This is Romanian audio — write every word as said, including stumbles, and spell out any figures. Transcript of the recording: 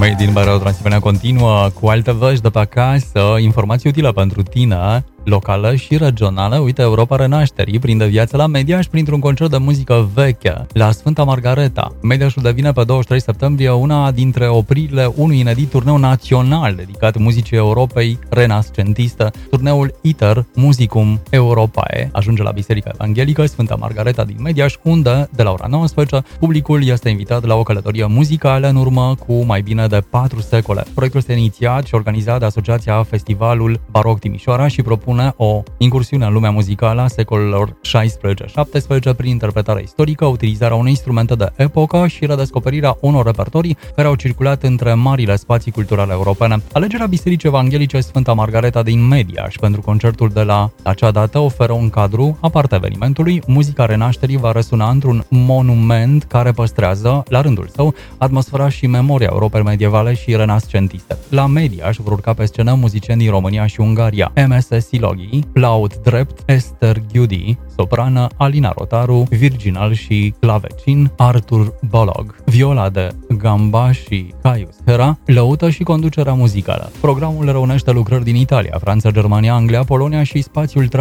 Made in Radio Transilvania continuă cu alte vești de pe acasă, informații utile pentru tine, locală și regională. Uite, Europa Renașterii prinde viață la Mediaș printr-un concert de muzică veche la Sfânta Margareta. Mediașul devine pe douăzeci și trei septembrie una dintre opririle unui inedit turneu național dedicat muzicii Europei renascentiste. Turneul ITER Musicum Europae ajunge la Biserica Evanghelică Sfânta Margareta din Mediaș, unde, de la ora nouăsprezece, publicul este invitat la o călătorie muzicală în urmă cu mai bine de patru secole. Proiectul este inițiat și organizat de Asociația Festivalul Baroc Timișoara și propune o incursiune în lumea muzicală a secolelor șaisprezece șaptesprezece prin interpretarea istorică, utilizarea unor instrumente de epocă și redescoperirea unor repertorii care au circulat între marile spații culturale europene. Alegerea Bisericii Evanghelice Sfânta Margareta din Mediaș pentru concertul de la acea dată oferă un cadru aparte evenimentului. Muzica Renașterii va răsuna într-un monument care păstrează, la rândul său, atmosfera și memoria Europei medievale și renascentiste. La Mediaș vor urca pe scenă muzicieni din România și Ungaria: M S Siloghi, Plaut Drept, Esther Ghiudi, soprană Alina Rotaru, virginal și clavecin Artur Bolog, viola de gamba și Caius Hera, lăută și conducerea muzicală. Programul reunește lucrări din Italia, Franța, Germania, Anglia, Polonia și spațiul